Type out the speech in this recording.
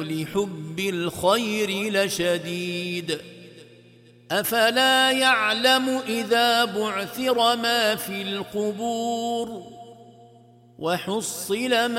لحب الخير لشديد أفلا يعلم إذا بعثر ما في القبور وحصل ما